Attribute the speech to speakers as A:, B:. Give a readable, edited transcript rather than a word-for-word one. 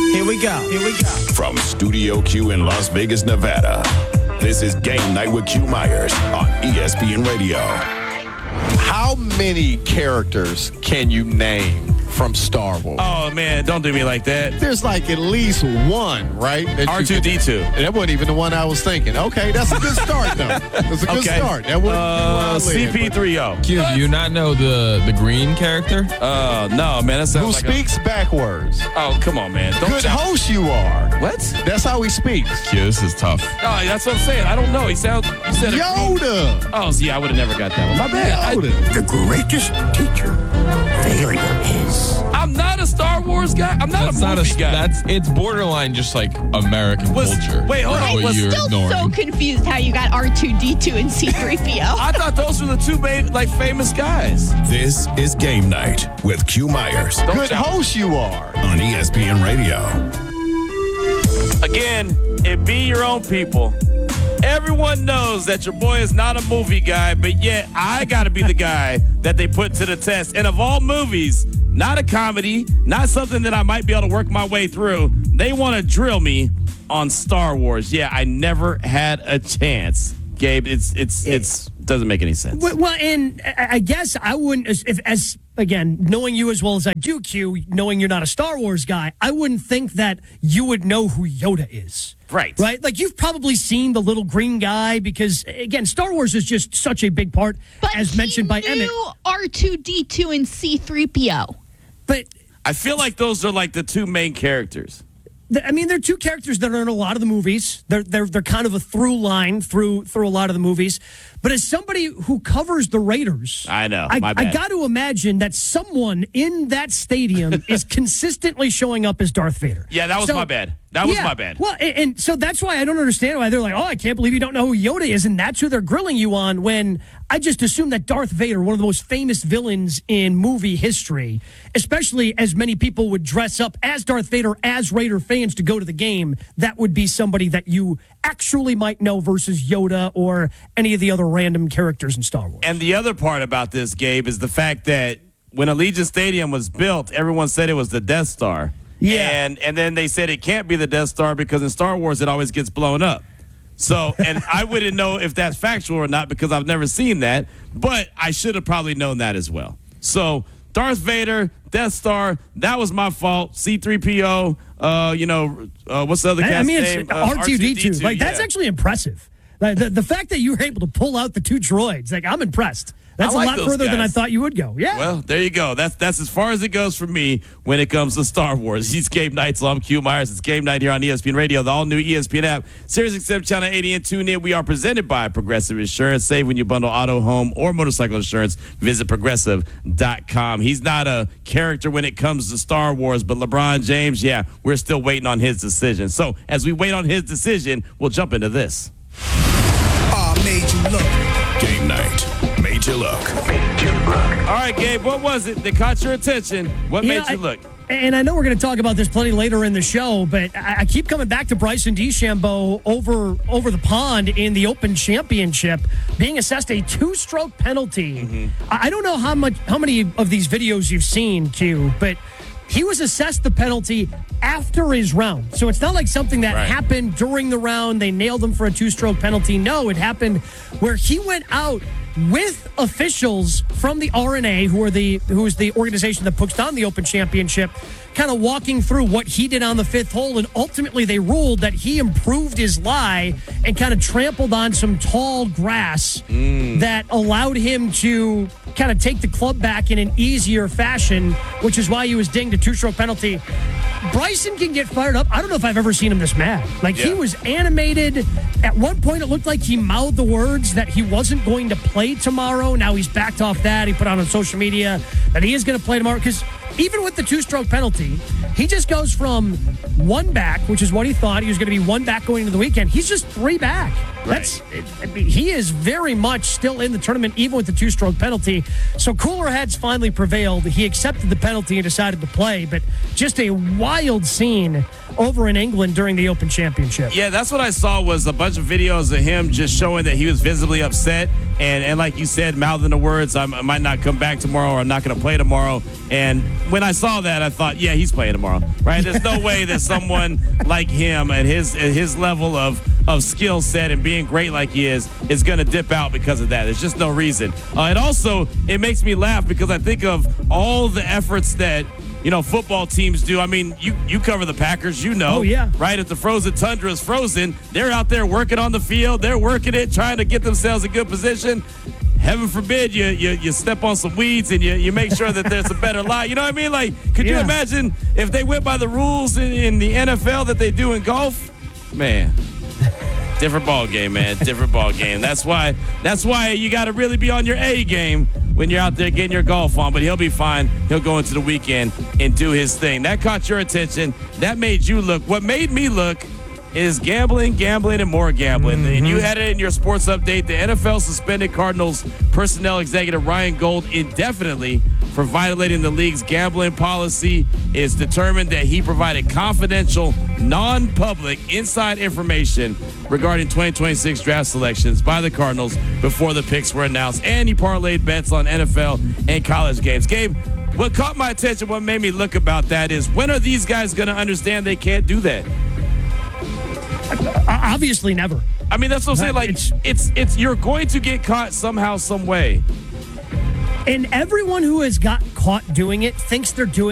A: Here we go.
B: From Studio Q in Las Vegas, Nevada, this is Game Night with Q Myers on ESPN Radio.
C: How many characters can you name from Star Wars?
D: Oh, man, don't do me like that.
C: There's like at least one, right?
D: R2-D2.
C: That wasn't even the one I was thinking. Okay, that's a good start, though. That's a good start. That
D: CP3O.
E: Q, do you not know the green character?
D: No, man. That sounds
C: Who speaks backwards.
D: Oh, come on, man.
C: Good host you are.
D: What?
C: That's how he speaks.
E: Q, this is tough.
D: Oh, that's what I'm saying. I don't know. You said
C: Yoda.
D: Oh, see, I would have never got that one. My bad.
C: Yoda.
F: The greatest teacher, failure is.
D: I'm not a Star Wars guy. I'm not a movie guy.
E: It's borderline just like American culture.
D: Wait, hold on.
E: What you're
G: Still
E: ignoring.
G: so confused how you got R2-D2 and C-3PO.
D: I thought those were the two main, famous guys.
B: This is Game Night with Q Myers
C: Good host you are.
B: on ESPN Radio.
D: Again, it be your own people. Everyone knows that your boy is not a movie guy, but yet I got to be the guy that they put to the test. And of all movies, not a comedy, not something that I might be able to work my way through, they want to drill me on Star Wars. Yeah, I never had a chance. Gabe, it's doesn't make any sense.
A: Well, and I guess I wouldn't, as again, knowing you as well as I do, Q, knowing you're not a Star Wars guy, I wouldn't think that you would know who Yoda is.
D: Right.
A: Like, you've probably seen the little green guy because, again, Star Wars is just such a big part,
G: But
A: as mentioned by Emmett.
G: R2-D2 and C-3PO.
A: But
D: I feel like those are like the two main characters.
A: I mean, they're two characters that are in a lot of the movies. They're kind of a through line through a lot of the movies. But as somebody who covers the Raiders,
D: I know,
A: I
D: my bad.
A: got to imagine that someone in that stadium is consistently showing up as Darth Vader.
D: Yeah, that was my bad. That was my bad.
A: Well, and so that's why I don't understand why they're like, oh, I can't believe you don't know who Yoda is, and that's who they're grilling you on, when I just assume that Darth Vader, one of the most famous villains in movie history, especially as many people would dress up as Darth Vader as Raider fans to go to the game, that would be somebody that you actually might know versus Yoda or any of the other random characters in Star Wars.
D: And the other part about this, Gabe, is the fact that when Allegiant Stadium was built, everyone said it was the Death Star.
A: Yeah.
D: And then they said it can't be the Death Star because in Star Wars it always gets blown up. So, and I wouldn't know if that's factual or not because I've never seen that, but I should have probably known that as well. So, Darth Vader, Death Star, that was my fault. C-3PO, what's the other guy's name?
A: It's R2-D2. Like, that's actually impressive. Like, the fact that you were able to pull out the two droids, like, I'm impressed. That's
D: like
A: a lot
D: those
A: further than I
D: guys.
A: thought you would go. Yeah.
D: Well, there you go. That's as far as it goes for me when it comes to Star Wars. He's Game Night, so I'm Q Myers. It's Game Night here on ESPN Radio, the all-new ESPN app, SiriusXM Channel 80, and tune in. We are presented by Progressive Insurance. Save when you bundle auto, home, or motorcycle insurance. Visit Progressive.com. He's not a character when it comes to Star Wars, but LeBron James, yeah, we're still waiting on his decision. So as we wait on his decision, we'll jump into this.
F: Made you look.
B: Game Night made you look.
D: All right, Gabe, what was it that caught your attention? What made you look?
A: And I know we're going to talk about this plenty later in the show, but I keep coming back to Bryson DeChambeau over the pond in the Open Championship, being assessed a 2-stroke penalty.
D: Mm-hmm.
A: I don't know how many of these videos you've seen, Q, but he was assessed the penalty after his round. So it's not like something that happened during the round. They nailed him for a 2-stroke penalty. No, it happened where he went out with officials from the RNA, who is the organization that puts on the Open Championship, kind of walking through what he did on the 5th hole, and ultimately they ruled that he improved his lie and kind of trampled on some tall grass that allowed him to kind of take the club back in an easier fashion, which is why he was dinged a 2-stroke penalty. Bryson can get fired up. I don't know if I've ever seen him this mad. He was animated. At one point, it looked like he mouthed the words that he wasn't going to play tomorrow. Now he's backed off that. He put out on social media that he is going to play tomorrow because even with the 2-stroke penalty, he just goes from 1 back, which is what he thought. He was going to be 1 back going into the weekend. He's just 3 back. He is very much still in the tournament, even with the 2-stroke penalty. So cooler heads finally prevailed. He accepted the penalty and decided to play, but just a wild scene over in England during the Open Championship.
D: Yeah, that's what I saw was a bunch of videos of him just showing that he was visibly upset. and like you said, mouthing the words, I might not come back tomorrow, or I'm not going to play tomorrow. And when I saw that, I thought, yeah, he's playing tomorrow, right? There's no way that someone like him at his level of skill set and being great like he is going to dip out because of that. There's just no reason. It makes me laugh because I think of all the efforts that football teams do. I mean, you cover the Packers,
A: Oh, yeah.
D: right? If the frozen tundra is frozen, they're out there working on the field. They're working it, trying to get themselves in good position. Heaven forbid you step on some weeds and you make sure that there's a better lie. You know what I mean? Like, could you imagine if they went by the rules in the NFL that they do in golf? Man. Different ball game, man. Different ball game. That's why you got to really be on your A game when you're out there getting your golf on. But he'll be fine. He'll go into the weekend and do his thing. That caught your attention. That made you look. What made me look is gambling, and more gambling. And you had it in your sports update. The NFL suspended Cardinals personnel executive Ryan Gold indefinitely for violating the league's gambling policy. It's determined that he provided confidential, non-public, inside information regarding 2026 draft selections by the Cardinals before the picks were announced. And he parlayed bets on NFL and college games. Gabe, what caught my attention, what made me look about that is, when are these guys going to understand they can't do that?
A: Obviously never.
D: I mean, that's what I'm saying. Like, it's you're going to get caught somehow, some way.
A: And everyone who has got caught doing it thinks they're doing